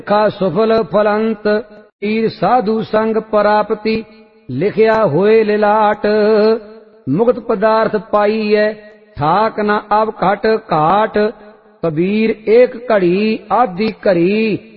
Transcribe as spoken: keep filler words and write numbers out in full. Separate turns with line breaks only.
खा सुफल फलंत तीर साधु संग प्राप्ति लिखिया होए लिलाट। मुक्त पदार्थ पाई है ठाक न अब घट घाट। कबीर एक घड़ी आधी घड़ी